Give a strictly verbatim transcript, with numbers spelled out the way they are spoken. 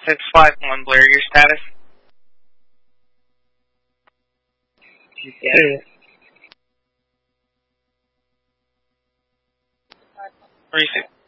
six five one, Blair, your status? Yeah. Three six